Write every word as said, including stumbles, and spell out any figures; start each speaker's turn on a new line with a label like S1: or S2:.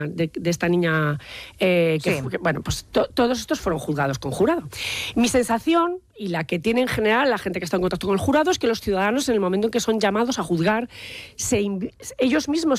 S1: De, de esta niña, eh, que, sí. que, bueno, pues to, todos estos fueron juzgados con jurado. Mi sensación, y la que tiene en general la gente que está en contacto con el jurado, es que los ciudadanos, en el momento en que son llamados a juzgar, se, ellos mismos